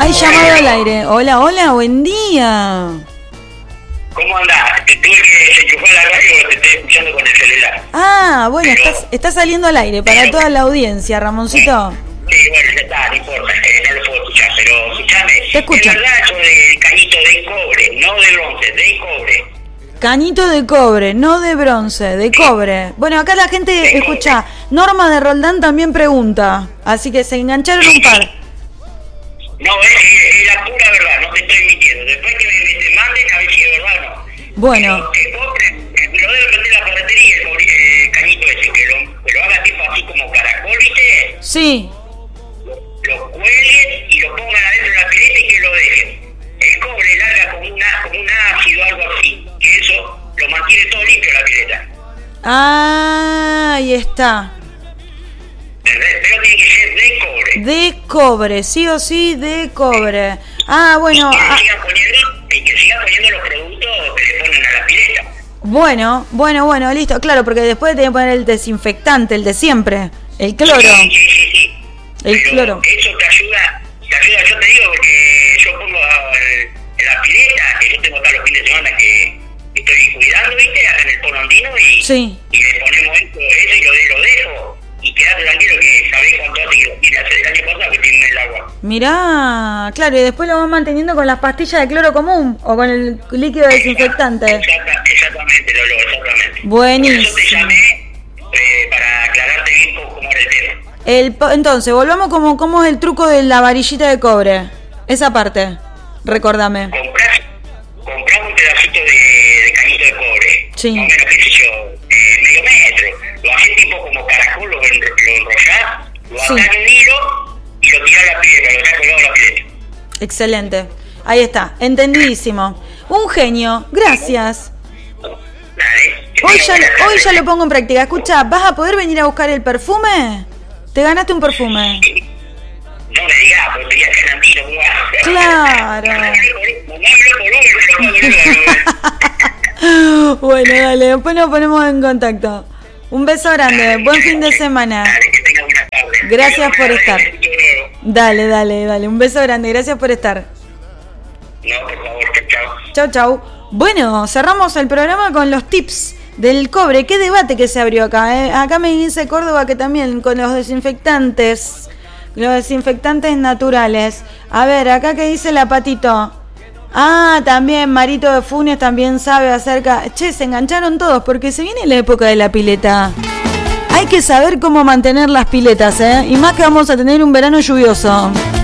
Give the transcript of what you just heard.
Hay llamado al aire. Hola, hola, buen día. ¿Cómo andás? Te tuve que desenchufar la radio porque te estoy escuchando con el celular. Ah, bueno, está saliendo al aire para toda la audiencia, Ramoncito. Sí, bueno, ya está, no importa, no lo puedo escuchar, pero escuchame. Te escucho. Es verdad eso de cañito de cobre, no de bronce, de cobre. Cañito de cobre, no de bronce, de cobre. Bueno, acá la gente escucha. Norma de Roldán también pregunta, así que se engancharon un par. No, es la pura verdad, no te estoy mintiendo. Después que me manden a ver si es verdad o no. Bueno. Que cobre, lo debe vender la ferretería, el cañito ese, que lo haga tipo así como caracol, ¿viste? Sí. Lo cuelguen y lo pongan adentro de la pileta y que lo dejen. El cobre larga como un ácido o algo así, que eso lo mantiene todo limpio la pileta. Ah, ahí está. Pero tiene que ser de cobre. De cobre, sí o sí, de cobre. Ah, bueno. Y que sigan poniendo los productos que le ponen a la pileta. Bueno, listo. Claro, porque después te que poner el desinfectante, el de siempre. El cloro. Sí. El pero cloro. Eso te ayuda, yo te digo, porque yo pongo en la pileta, que yo tengo acá los fines de semana que estoy cuidando, ¿viste? Acá en el Polo Andino y le ponemos eso y lo dejo. Y quedate tranquilo que sabés cuánto hace que lo tiene hace el año pasado que tiene el agua. Mirá, claro, y después lo van manteniendo con las pastillas de cloro común o con el líquido desinfectante. Exactamente, exactamente. Buenísimo. Por eso te llamé para aclararte bien cómo era el tema. Entonces, volvamos cómo es el truco de la varillita de cobre. Esa parte, recordame. Comprás un pedacito de cañito de cobre. Sí. Más o menos, qué sé yo, medio metro. Lo haces tipo como caracol, lo enrollás, lo atás en un hilo y lo tirás a la pileta, lo dejás colgado en la pileta. Excelente. Ahí está, entendidísimo. Un genio, gracias. Dale. Hoy ya lo pongo en práctica. Escucha, ¿vas a poder venir a buscar el perfume? Te ganaste un perfume. No me digas, porque sería Fernandino, ¿cómo vas? Claro. Bueno, dale, después nos ponemos en contacto. Un beso grande, buen fin de semana. Gracias por estar. Dale, un beso grande, gracias por estar. No, por favor, Chau. Bueno, cerramos el programa con los tips del cobre. Qué debate que se abrió acá, Acá me dice Córdoba que también con los desinfectantes naturales. A ver, acá que dice la Patito. Ah, también Marito de Funes también sabe acerca. Che, se engancharon todos porque se viene la época de la pileta. Hay que saber cómo mantener las piletas, y más que vamos a tener un verano lluvioso.